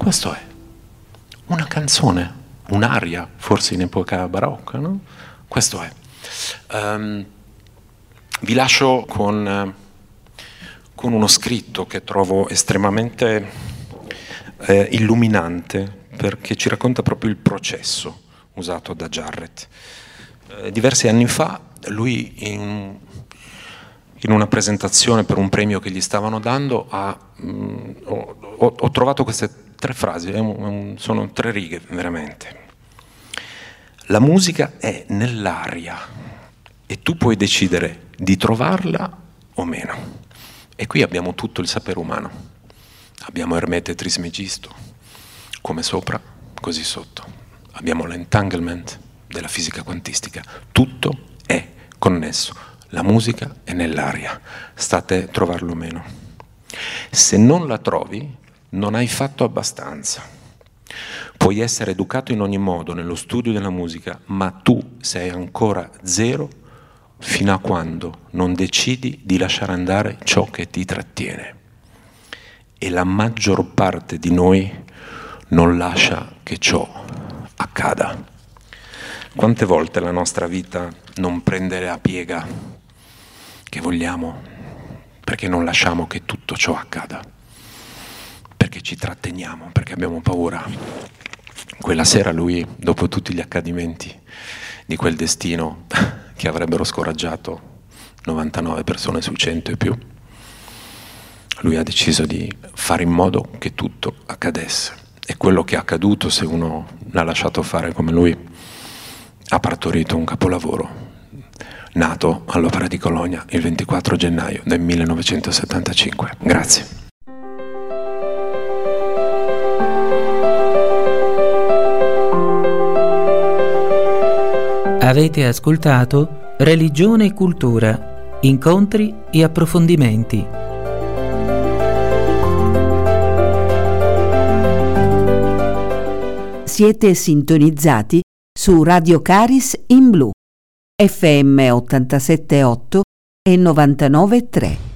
questo è una canzone, un'aria, forse in epoca barocca, no? Questo è. Vi lascio con uno scritto che trovo estremamente illuminante, perché ci racconta proprio il processo usato da Jarrett. Diversi anni fa lui in una presentazione per un premio che gli stavano dando ho trovato queste 3 frasi, sono 3 righe veramente. La musica è nell'aria e tu puoi decidere di trovarla o meno. E qui abbiamo tutto il sapere umano. Abbiamo Ermete Trismegisto, come sopra, così sotto. Abbiamo l'entanglement della fisica quantistica. Tutto è connesso. La musica è nell'aria. State a trovarlo o meno. Se non la trovi, non hai fatto abbastanza. Puoi essere educato in ogni modo nello studio della musica, ma tu sei ancora 0 fino a quando non decidi di lasciare andare ciò che ti trattiene. E la maggior parte di noi non lascia che ciò accada. Quante volte la nostra vita non prende la piega che vogliamo perché non lasciamo che tutto ciò accada, perché ci tratteniamo, perché abbiamo paura. Quella sera lui, dopo tutti gli accadimenti di quel destino che avrebbero scoraggiato 99 persone su 100 e più, lui ha deciso di fare in modo che tutto accadesse. E quello che è accaduto, se uno l'ha lasciato fare come lui, ha partorito un capolavoro nato all'Opera di Cologna il 24 gennaio del 1975. Grazie. Avete ascoltato Religione e Cultura, incontri e approfondimenti. Siete sintonizzati su Radio Caris in Blu, FM 87.8 e 99.3.